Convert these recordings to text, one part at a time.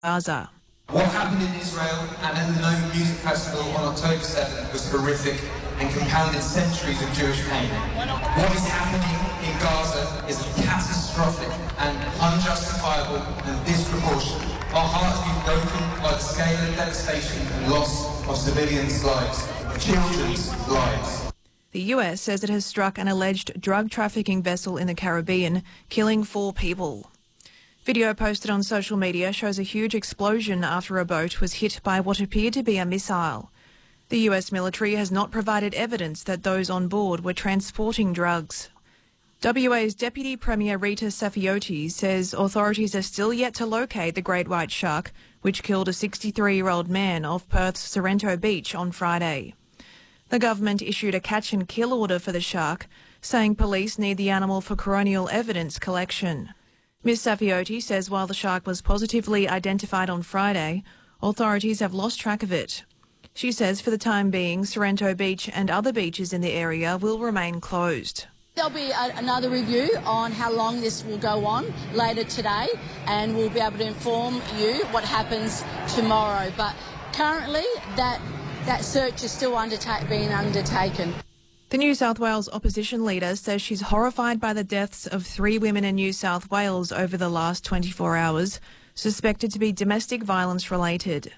Gaza. What happened in Israel and at the Nova Music Festival on October 7th was horrific and compounded centuries of Jewish pain. What is happening in Gaza is catastrophic and unjustifiable and disproportionate. Our hearts have been broken by the scale of devastation and loss of civilians' lives, of children's lives. The US says it has struck an alleged drug trafficking vessel in the Caribbean, killing 4 people. Video posted on social media shows a huge explosion after a boat was hit by what appeared to be a missile. The US military has not provided evidence that those on board were transporting drugs. WA's Deputy Premier Rita Saffioti says authorities are still yet to locate the great white shark, which killed a 63-year-old man off Perth's Sorrento Beach on Friday. The government issued a catch and kill order for the shark, saying police need the animal for coronial evidence collection. Ms Saffioti says while the shark was positively identified on Friday, authorities have lost track of it. She says for the time being, Sorrento Beach and other beaches in the area will remain closed. There'll be another review on how long this will go on later today, and we'll be able to inform you what happens tomorrow. But currently, that search is still being undertaken. The New South Wales opposition leader says she's horrified by the deaths of 3 women in New South Wales over the last 24 hours, suspected to be domestic violence related.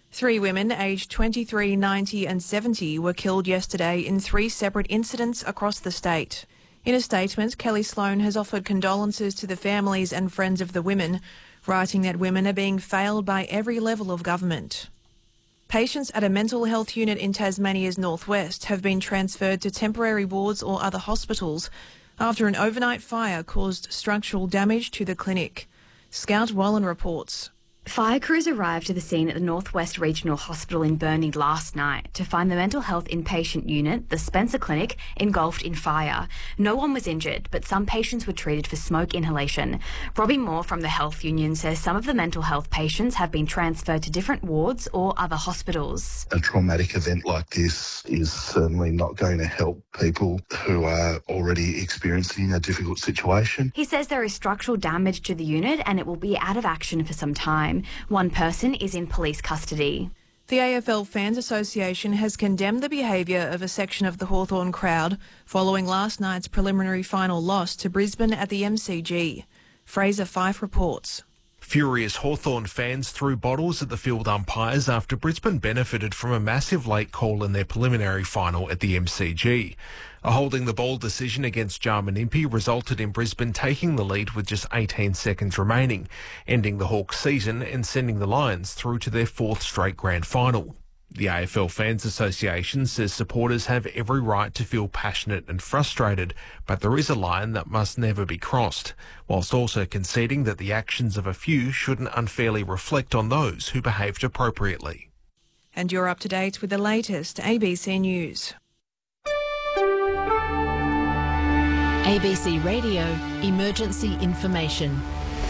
3 women aged 23, 90 and 70 were killed yesterday in 3 separate incidents across the state. In a statement, Kelly Sloan has offered condolences to the families and friends of the women, writing that women are being failed by every level of government. Patients at a mental health unit in Tasmania's northwest have been transferred to temporary wards or other hospitals after an overnight fire caused structural damage to the clinic. Scout Wallen reports. Fire crews arrived to the scene at the Northwest Regional Hospital in Burnie last night to find the mental health inpatient unit, the Spencer Clinic, engulfed in fire. No one was injured, but some patients were treated for smoke inhalation. Robbie Moore from the Health Union says some of the mental health patients have been transferred to different wards or other hospitals. A traumatic event like this is certainly not going to help people who are already experiencing a difficult situation. He says there is structural damage to the unit and it will be out of action for some time. One person is in police custody. The AFL Fans Association has condemned the behaviour of a section of the Hawthorn crowd following last night's preliminary final loss to Brisbane at the MCG. Fraser Fife reports. Furious Hawthorn fans threw bottles at the field umpires after Brisbane benefited from a massive late call in their preliminary final at the MCG. A holding the ball decision against Jarman Impey resulted in Brisbane taking the lead with just 18 seconds remaining, ending the Hawks' season and sending the Lions through to their 4th straight grand final. The AFL Fans Association says supporters have every right to feel passionate and frustrated, but there is a line that must never be crossed, whilst also conceding that the actions of a few shouldn't unfairly reflect on those who behaved appropriately. And you're up to date with the latest ABC News. ABC Radio Emergency Information.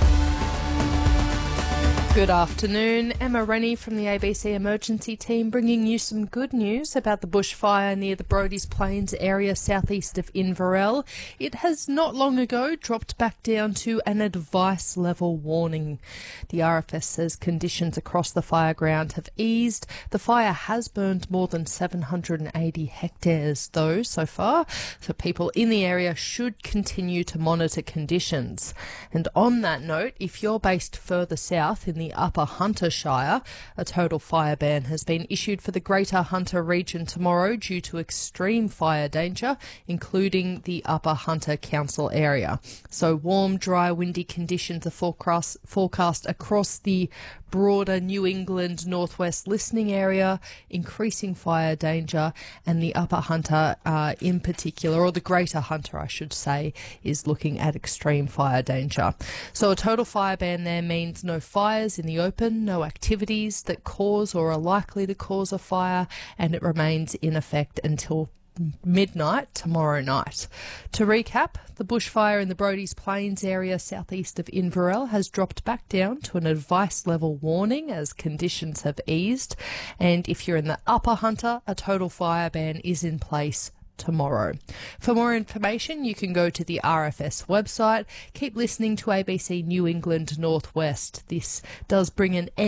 Good afternoon, Emma Rennie from the ABC Emergency Team bringing you some good news about the bushfire near the Brodie's Plains area southeast of Inverell. It has not long ago dropped back down to an advice level warning. The RFS says conditions across the fire ground have eased. The fire has burned more than 780 hectares though so far, so people in the area should continue to monitor conditions. And on that note, if you're based further south in the Upper Hunter Shire, a total fire ban has been issued for the Greater Hunter region tomorrow due to extreme fire danger, including the Upper Hunter Council area. So warm, dry, windy conditions are forecast across the broader New England northwest listening area, increasing fire danger, and the Upper Hunter in particular, or the Greater Hunter I should say, is looking at extreme fire danger. So a total fire ban there means no fires in the open, no activities that cause or are likely to cause a fire, and it remains in effect until midnight tomorrow night. To recap, the bushfire in the Brodie's Plains area southeast of Inverell has dropped back down to an advice level warning as conditions have eased, and if you're in the Upper Hunter, a total fire ban is in place tomorrow. For more information, you can go to the RFS website. Keep listening to ABC New England Northwest. This does bring an end